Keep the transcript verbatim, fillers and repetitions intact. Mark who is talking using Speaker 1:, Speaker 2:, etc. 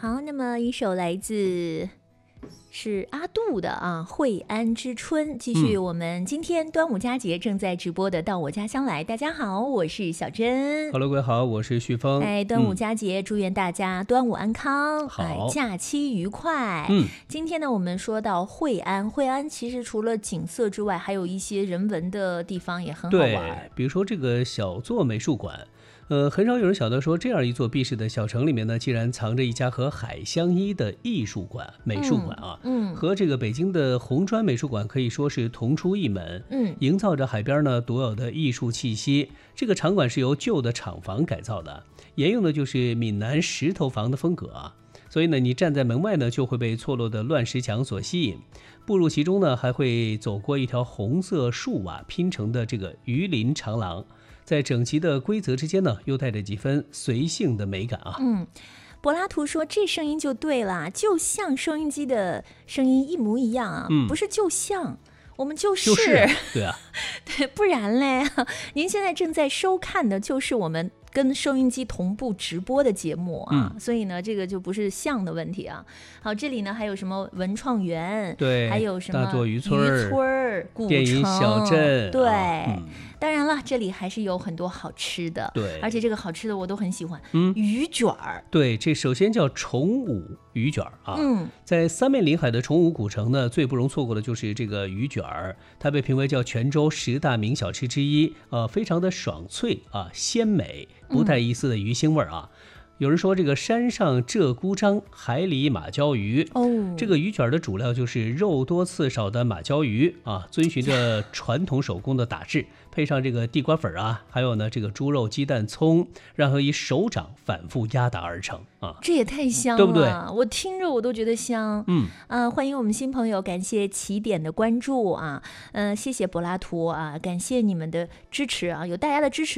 Speaker 1: 好，那么一首来自是阿杜的啊，《惠安之春》。继续我们今天端午佳节正在直播的《到我家乡来》。大家好，我是小珍。
Speaker 2: Hello， 各位好，我是旭峰。
Speaker 1: 哎，端午佳节，嗯、祝愿大家端午安康，
Speaker 2: 好，
Speaker 1: 哎，假期愉快。
Speaker 2: 嗯，
Speaker 1: 今天呢，我们说到惠安，惠安其实除了景色之外，还有一些人文的地方也很好玩。
Speaker 2: 对，比如说这个小作美术馆。呃，很少有人晓得说，这样一座避世的小城里面呢，竟然藏着一家和海相依的艺术馆、美术馆啊，
Speaker 1: 嗯，嗯
Speaker 2: 和这个北京的红砖美术馆可以说是同出一门，
Speaker 1: 嗯，
Speaker 2: 营造着海边呢独有的艺术气息。这个场馆是由旧的厂房改造的，沿用的就是闽南石头房的风格啊，所以呢，你站在门外呢，就会被错落的乱石墙所吸引，步入其中呢，还会走过一条红色树瓦拼成的这个鱼鳞长廊。在整齐的规则之间呢，又带着几分随性的美感啊。
Speaker 1: 嗯，柏拉图说这声音就对了，就像收音机的声音一模一样啊，嗯、不是就像，我们就是，
Speaker 2: 就是、对啊，
Speaker 1: 对，不然嘞，您现在正在收看的就是我们跟收音机同步直播的节目啊，
Speaker 2: 嗯、
Speaker 1: 所以呢，这个就不是像的问题啊。好，这里呢还有什么文创园，
Speaker 2: 对，
Speaker 1: 还有什么
Speaker 2: 大作渔村、
Speaker 1: 渔村、古城、
Speaker 2: 电影小镇，
Speaker 1: 对。
Speaker 2: 啊嗯
Speaker 1: 当然了，这里还是有很多好吃的，
Speaker 2: 对，
Speaker 1: 而且这个好吃的我都很喜欢。
Speaker 2: 嗯，
Speaker 1: 鱼卷儿，
Speaker 2: 对，这首先叫崇武鱼卷啊。
Speaker 1: 嗯，
Speaker 2: 在三面临海的崇武古城呢，最不容错过的就是这个鱼卷儿，它被评为叫泉州十大名小吃之一，呃，非常的爽脆啊，鲜美，不带一丝的鱼腥味啊。嗯有人说这个山上鹧鸪鲇，海里马鲛鱼。
Speaker 1: 哦，
Speaker 2: 这个鱼卷的主料就是肉多刺少的马鲛鱼啊，遵循着传统手工的打制，配上这个地瓜粉啊，还有呢这个猪肉、鸡蛋、葱，然后以手掌反复压打而成啊。
Speaker 1: 这也太香了，
Speaker 2: 对不对？
Speaker 1: 我听着我都觉得香。
Speaker 2: 嗯，
Speaker 1: 啊，欢迎我们新朋友，感谢起点的关注啊，嗯、呃，谢谢柏拉图啊，感谢你们的支持啊，有大家的支持。